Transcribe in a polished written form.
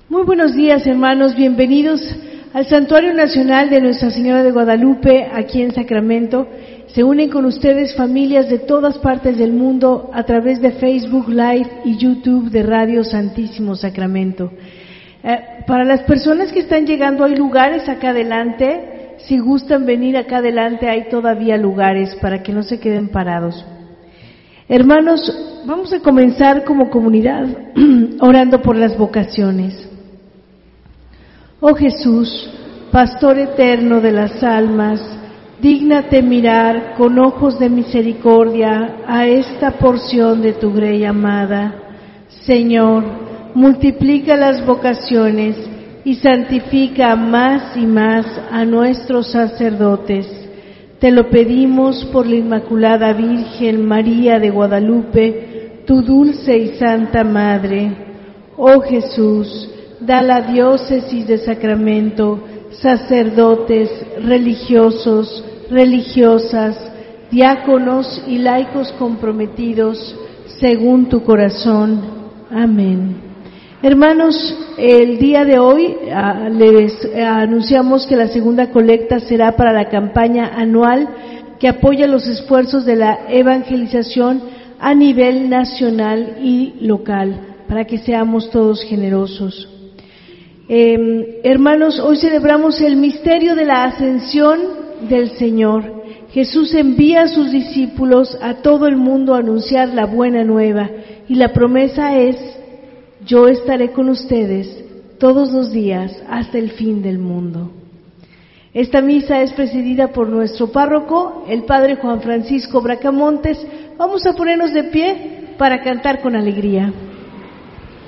Muy buenos días, hermanos, bienvenidos al Santuario Nacional de Nuestra Señora de Guadalupe, aquí en Sacramento. Se unen con ustedes familias de todas partes del mundo a través de Facebook Live y YouTube de Radio Santísimo Sacramento. Para las personas que están llegando, hay lugares acá adelante. Si gustan venir acá adelante, hay todavía lugares para que no se queden parados. Hermanos, vamos a comenzar como comunidad orando por las vocaciones. Oh Jesús, Pastor eterno de las almas, dígnate mirar con ojos de misericordia a esta porción de tu grey amada. Señor, multiplica las vocaciones y santifica más y más a nuestros sacerdotes. Te lo pedimos por la Inmaculada Virgen María de Guadalupe, tu dulce y santa Madre. Oh Jesús, da a la diócesis de Sacramento sacerdotes, religiosos, religiosas, diáconos y laicos comprometidos según tu corazón. Amén. Hermanos, el día de hoy les anunciamos que la segunda colecta será para la campaña anual que apoya los esfuerzos de la evangelización a nivel nacional y local, para que seamos todos generosos. Hermanos, hoy celebramos el misterio de la ascensión del Señor. Jesús envía a sus discípulos a todo el mundo a anunciar la buena nueva, y la promesa es: yo estaré con ustedes todos los días hasta el fin del mundo. Esta misa es presidida por nuestro párroco, el Padre Juan Francisco Bracamontes. Vamos a ponernos de pie para cantar con alegría.